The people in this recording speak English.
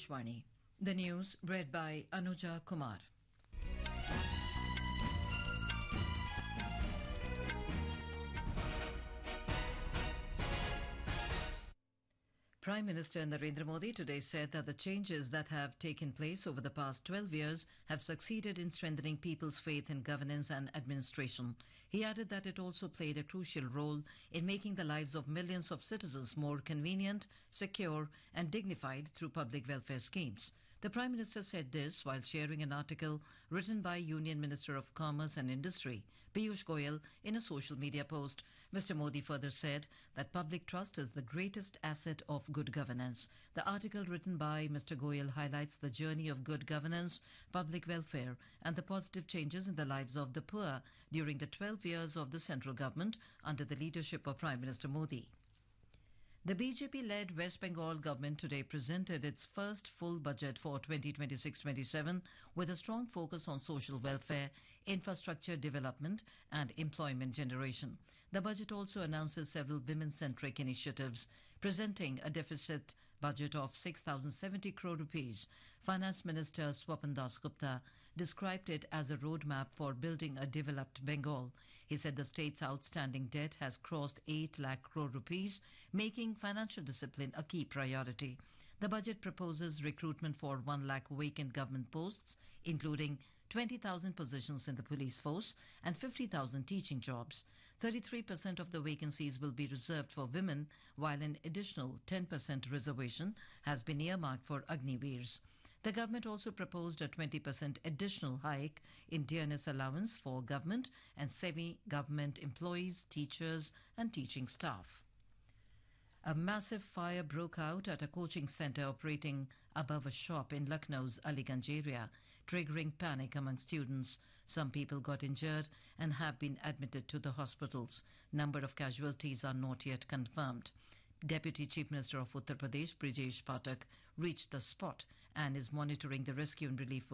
Akashvani. The news read by Anuja Kumar. Prime Minister Narendra Modi today said that the changes that have taken place over the past 12 years have succeeded in strengthening people's faith in governance and administration. He added that it also played a crucial role in making the lives of millions of citizens more convenient, secure and dignified through public welfare schemes. The Prime Minister said this while sharing an article written by Union Minister of Commerce and Industry, Piyush Goyal, in a social media post. Mr. Modi further said that public trust is the greatest asset of good governance. The article written by Mr. Goyal highlights the journey of good governance, public welfare and the positive changes in the lives of the poor during the 12 years of the central government under the leadership of Prime Minister Modi. The BJP-led West Bengal government today presented its first full budget for 2026-27 with a strong focus on social welfare, infrastructure development and employment generation. The budget also announces several women-centric initiatives, presenting a deficit budget of 6,070 crore rupees. Finance Minister Swapan Das Gupta described it as a roadmap for building a developed Bengal. He said the state's outstanding debt has crossed 8 lakh crore rupees, making financial discipline a key priority. The budget proposes recruitment for 1 lakh vacant government posts, including 20,000 positions in the police force and 50,000 teaching jobs. 33% of the vacancies will be reserved for women, while an additional 10% reservation has been earmarked for Agniveers. The government also proposed a 20% additional hike in dearness allowance for government and semi-government employees, teachers and teaching staff. A massive fire broke out at a coaching centre operating above a shop in Lucknow's Aliganj area, triggering panic among students. Some people got injured and have been admitted to the hospitals. Number of casualties are not yet confirmed. Deputy Chief Minister of Uttar Pradesh, Brijesh Pathak, reached the spot and is monitoring the rescue and relief work